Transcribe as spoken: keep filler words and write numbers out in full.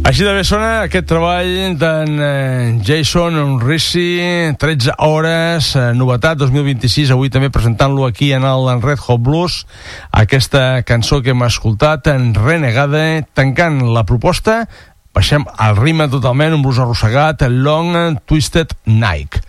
Així de bé sona aquest treball d'en Jason Ricci, tretze hores, novetat dos mil vint-i-sis, avui també presentant-lo aquí en el Red Hot Blues, aquesta cançó que hem escoltat, en Renegade. Tancant la proposta, baixem al ritme totalment, un blues arrossegat, Long Twisted Night.